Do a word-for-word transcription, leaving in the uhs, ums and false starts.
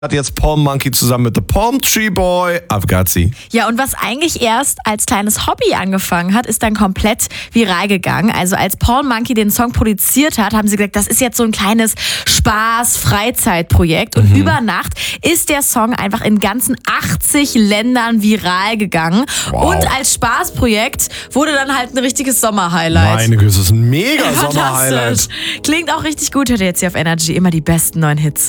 Hat jetzt Palm Monkey zusammen mit The Palm Tree Boy, I've Got Sie. Ja, und was eigentlich erst als kleines Hobby angefangen hat, ist dann komplett viral gegangen. Also als Palm Monkey den Song produziert hat, haben sie gesagt, das ist jetzt so ein kleines Spaß-Freizeitprojekt. Und mhm. über Nacht ist der Song einfach in ganzen achtzig Ländern viral gegangen. Wow. Und als Spaßprojekt wurde dann halt ein richtiges Sommerhighlight. Meine Güte, das ist ein mega Sommerhighlight. Klingt auch richtig gut, hört ihr jetzt hier auf Energy. Immer die besten neuen Hits.